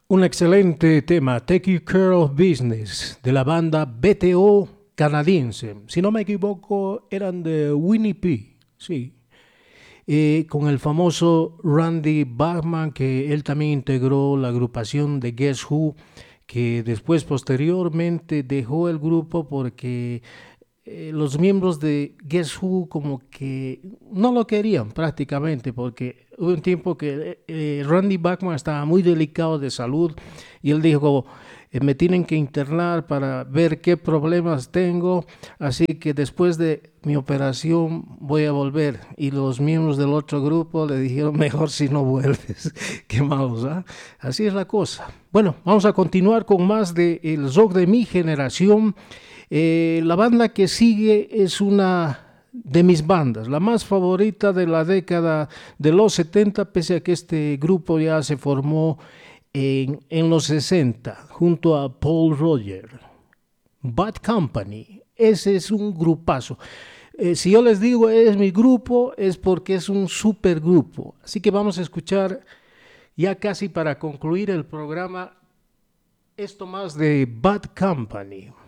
Un excelente tema, Take You Care of Business, de la banda BTO canadiense. Si no me equivoco, eran de Winnipeg, sí. Con el famoso Randy Bachman, que él también integró la agrupación de Guess Who, que después posteriormente dejó el grupo porque los miembros de Guess Who como que no lo querían prácticamente, porque hubo un tiempo que Randy Bachman estaba muy delicado de salud y él dijo, me tienen que internar para ver qué problemas tengo, así que después de mi operación voy a volver. Y los miembros del otro grupo le dijeron, mejor si no vuelves. Qué malos, ¿ah? Así es la cosa. Bueno, vamos a continuar con más de el rock de mi generación. La banda que sigue es una de mis bandas, la más favorita de la década de los 70, pese a que este grupo ya se formó en los 60, junto a Paul Roger. Bad Company, ese es un grupazo. Si yo les digo es mi grupo, es porque es un super grupo. Así que vamos a escuchar, ya casi para concluir el programa, esto más de Bad Company.